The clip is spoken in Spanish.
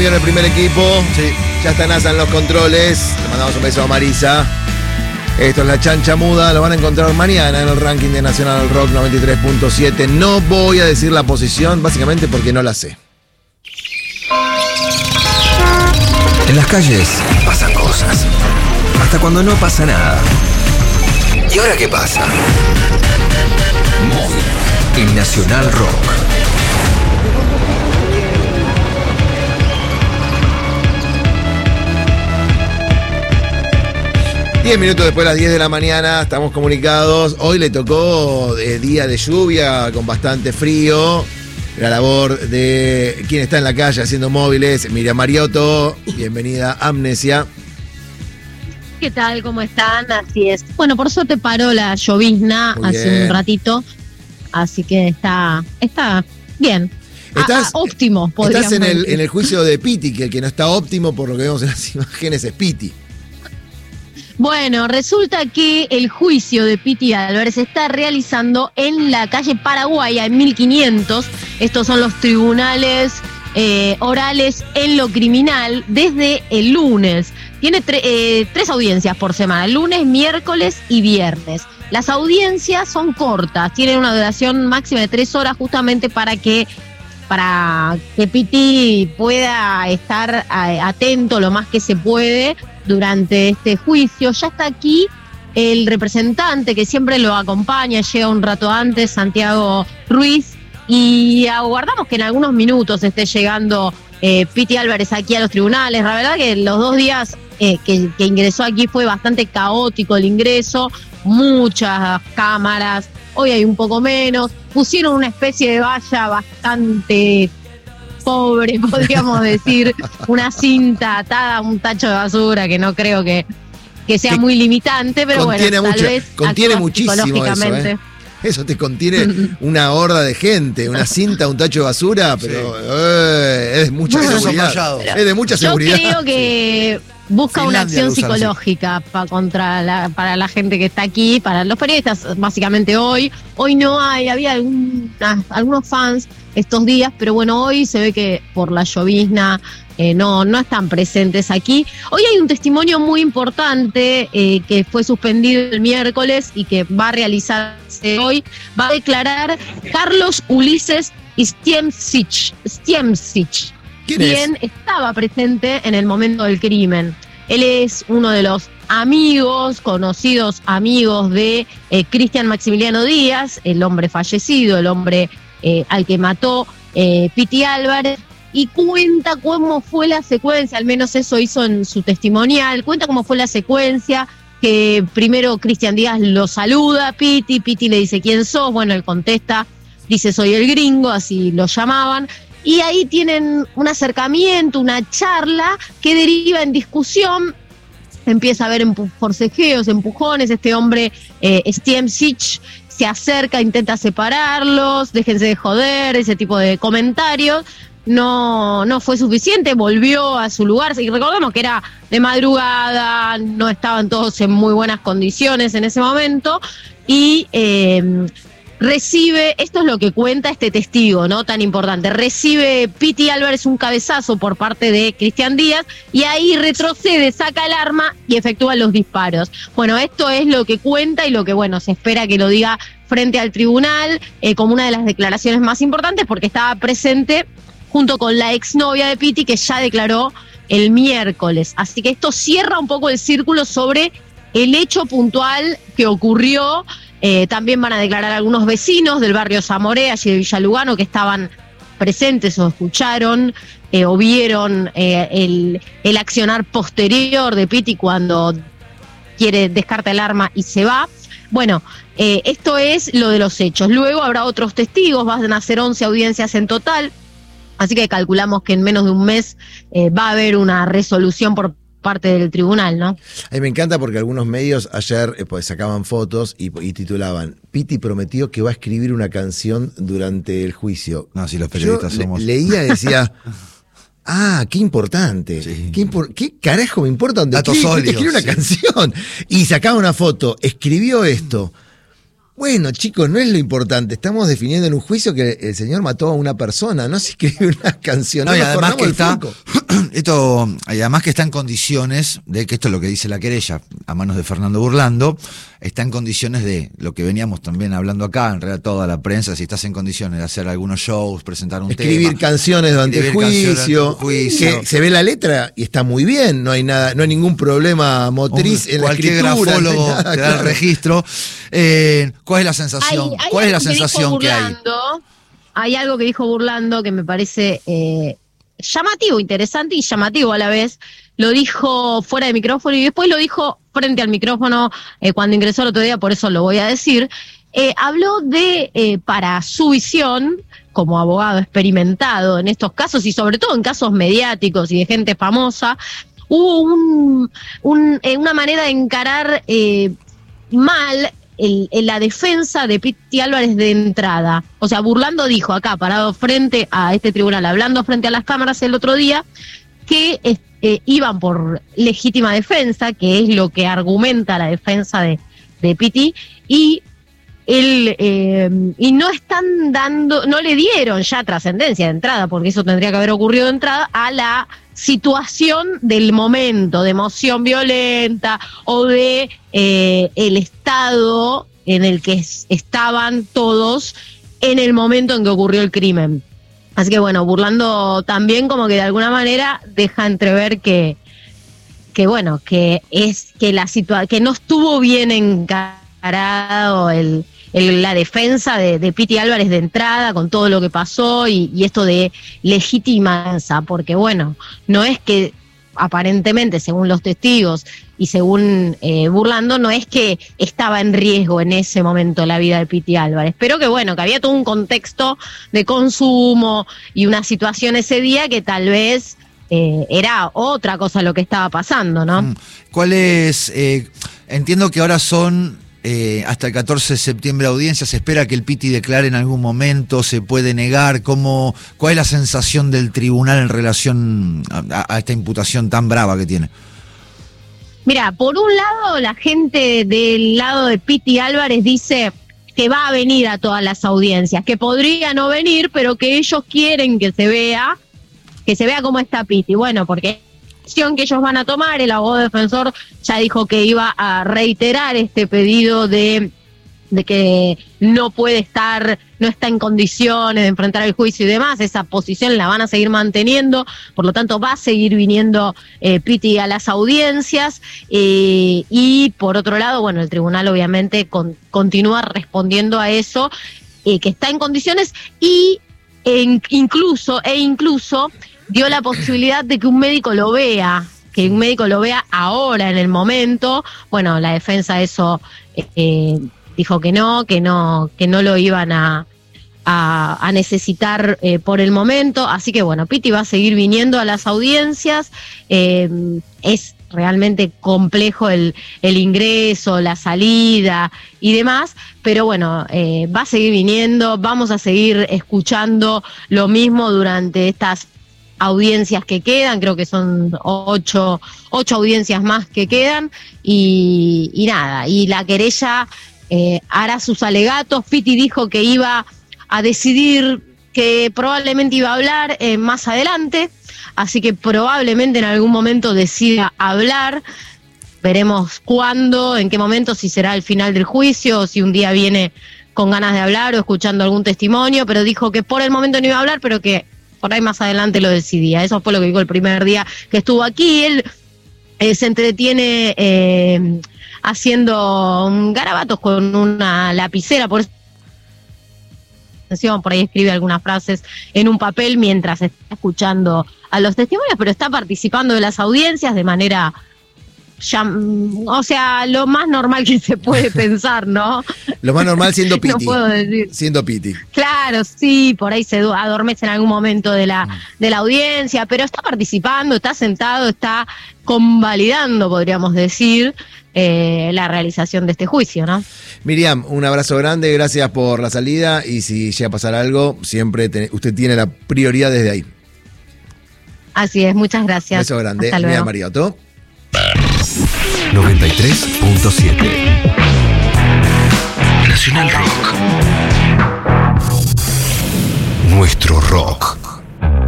cambió en el primer equipo. Sí. Ya está NASA en los controles. Le mandamos un beso a Marisa. Esto es La Chancha Muda. Lo van a encontrar mañana en el ranking de Nacional Rock 93.7. No voy a decir la posición, básicamente porque no la sé. En las calles pasan cosas. Hasta cuando no pasa nada. ¿Y ahora qué pasa? Móvil en Nacional Rock. 10 minutos después de las 10 de la mañana, estamos comunicados. Hoy le tocó día de lluvia, con bastante frío. La labor de quien está en la calle haciendo móviles, Miriam Mariotto. Bienvenida, Amnesia. ¿Qué tal? ¿Cómo están? Así es. Bueno, por suerte paró la llovizna hace un ratito, así que está bien. Estás óptimo, podríamos Estás decir. en el juicio de Pitti, que el que no está óptimo, por lo que vemos en las imágenes, es Pitti. Bueno, resulta que el juicio de Pitti Álvarez se está realizando en la calle Paraguaya, en 1500. Estos son los tribunales orales en lo criminal desde el lunes. Tiene tres audiencias por semana, lunes, miércoles y viernes. Las audiencias son cortas, tienen una duración máxima de 3 horas justamente para que Pitti pueda estar atento lo más que se puede durante este juicio. Ya está aquí el representante que siempre lo acompaña, llega un rato antes, Santiago Ruiz, y aguardamos que en algunos minutos esté llegando Pitti Álvarez aquí a los tribunales. La verdad que los 2 días que ingresó aquí fue bastante caótico el ingreso, muchas cámaras, hoy hay un poco menos, pusieron una especie de valla bastante pobre, podríamos decir, una cinta atada a un tacho de basura que no creo que sea muy limitante, pero contiene bueno, tal vez contiene actúa muchísimo psicológicamente. eso, Eso te contiene una horda de gente, una cinta, un tacho de basura, pero es de mucha seguridad. Es de mucha seguridad. Yo creo que busca Finlandia una acción lo usan psicológica para la gente que está aquí, para los periodistas, básicamente hoy. Hoy no había algunos fans estos días, pero bueno, hoy se ve que por la llovizna no están presentes aquí. Hoy hay un testimonio muy importante que fue suspendido el miércoles y que va a realizarse hoy. Va a declarar Carlos Ulises Stiemsich, quien estaba presente en el momento del crimen. Él es uno de los conocidos amigos de Cristian Maximiliano Díaz, el hombre fallecido, el hombre al que mató Pitti Álvarez, y cuenta cómo fue la secuencia, al menos eso hizo en su testimonial, cuenta cómo fue la secuencia, que primero Cristian Díaz lo saluda a Pitti le dice ¿quién sos? Bueno, él contesta, dice soy el gringo, así lo llamaban, y ahí tienen un acercamiento, una charla que deriva en discusión. Empieza a haber forcejeos, empujones, este hombre Stiemsich se acerca, intenta separarlos, déjense de joder, ese tipo de comentarios. No fue suficiente, volvió a su lugar, y recordemos que era de madrugada, no estaban todos en muy buenas condiciones en ese momento, y recibe, esto es lo que cuenta este testigo, ¿no? Tan importante, recibe Pitti Álvarez un cabezazo por parte de Cristian Díaz, y ahí retrocede, saca el arma y efectúa los disparos. Bueno, esto es lo que cuenta y lo que, bueno, se espera que lo diga frente al tribunal, como una de las declaraciones más importantes, porque estaba presente junto con la exnovia de Pitti, que ya declaró el miércoles. Así que esto cierra un poco el círculo sobre el hecho puntual que ocurrió. También van a declarar algunos vecinos del barrio Zamoré, allí de Villa Lugano, que estaban presentes o escucharon o vieron el accionar posterior de Pitti cuando descarta el arma y se va. Bueno, esto es lo de los hechos. Luego habrá otros testigos, van a ser 11 audiencias en total. Así que calculamos que en menos de un mes va a haber una resolución por parte del tribunal, ¿no? A mí me encanta porque algunos medios ayer pues sacaban fotos y titulaban Pitti prometió que va a escribir una canción durante el juicio. No, si los periodistas somos... Leía y decía... qué importante. Sí. ¿Qué carajo me importa donde escribe una canción? Y sacaba una foto, escribió esto. Bueno, chicos, no es lo importante. Estamos definiendo en un juicio que el señor mató a una persona. No se escribe una canción. No, y además que está, foco. y además que está en condiciones de que esto es lo que dice la querella a manos de Fernando Burlando, está en condiciones de lo que veníamos también hablando acá, en realidad toda la prensa, si estás en condiciones de hacer algunos shows, presentar un escribir tema, canciones durante el juicio, que se ve la letra y está muy bien, no hay nada, no hay ningún problema motriz en la escritura. Cualquier grafólogo nada, te da el registro. ¿Cuál es la sensación? ¿Cuál es la sensación que hay? Hay algo que dijo Burlando que me parece llamativo, interesante y llamativo a la vez. Lo dijo fuera de micrófono y después lo dijo frente al micrófono cuando ingresó el otro día, por eso lo voy a decir. Habló de, para su visión, como abogado experimentado en estos casos y sobre todo en casos mediáticos y de gente famosa, hubo una manera de encarar mal la defensa de Piti Álvarez de entrada. O sea, Burlando dijo acá, parado frente a este tribunal, hablando frente a las cámaras el otro día, que iban por legítima defensa, que es lo que argumenta la defensa de Piti, y no están dando, no le dieron ya trascendencia de entrada, porque eso tendría que haber ocurrido de entrada, a la situación del momento, de emoción violenta o de el estado en el que estaban todos en el momento en que ocurrió el crimen. Así que bueno, Burlando también como que de alguna manera deja entrever que bueno, que no estuvo bien encarado la defensa de Piti Álvarez de entrada con todo lo que pasó y esto de legitimanza, porque bueno, no es que aparentemente, según los testigos y según Burlando, no es que estaba en riesgo en ese momento la vida de Piti Álvarez, pero que bueno, que había todo un contexto de consumo y una situación ese día que tal vez era otra cosa lo que estaba pasando, ¿no? ¿Cuál es? Entiendo que ahora son hasta el 14 de septiembre audiencia, se espera que el Piti declare en algún momento, se puede negar, ¿cuál es la sensación del tribunal en relación a esta imputación tan brava que tiene? Mira, por un lado, la gente del lado de Piti Álvarez dice que va a venir a todas las audiencias, que podría no venir, pero que ellos quieren que se vea cómo está Piti. Bueno, porque que ellos van a tomar, el abogado defensor ya dijo que iba a reiterar este pedido de que no está en condiciones de enfrentar el juicio y demás. Esa posición la van a seguir manteniendo, por lo tanto va a seguir viniendo Piti a las audiencias, y por otro lado, bueno, el tribunal obviamente continúa respondiendo a eso, que está en condiciones incluso dio la posibilidad de que un médico lo vea, ahora, en el momento. Bueno, la defensa eso dijo que no lo iban a necesitar por el momento. Así que bueno, Piti va a seguir viniendo a las audiencias. Es realmente complejo el ingreso, la salida y demás, pero bueno, va a seguir viniendo, vamos a seguir escuchando lo mismo durante estas audiencias que quedan. Creo que son 8 audiencias más que quedan, y nada, y la querella hará sus alegatos. Piti dijo que iba a decidir, que probablemente iba a hablar más adelante, así que probablemente en algún momento decida hablar. Veremos cuándo, en qué momento, si será al final del juicio o si un día viene con ganas de hablar o escuchando algún testimonio, pero dijo que por el momento no iba a hablar, pero que por ahí más adelante lo decidía. Eso fue lo que dijo el primer día que estuvo aquí. Él se entretiene haciendo garabatos con una lapicera, por ahí escribe algunas frases en un papel mientras está escuchando a los testimonios, pero está participando de las audiencias de manera, o sea, lo más normal que se puede pensar, ¿no? Lo más normal siendo Piti. No puedo decir. Siendo Piti. Claro, sí, por ahí se adormece en algún momento de la audiencia, pero está participando, está sentado, está convalidando, podríamos decir, la realización de este juicio, ¿no? Miriam, un abrazo grande, gracias por la salida, y si llega a pasar algo, siempre usted tiene la prioridad desde ahí. Así es, muchas gracias. Un beso grande. Hasta luego. Miriam Mariotto. 93.7 Nacional Rock. Nuestro rock.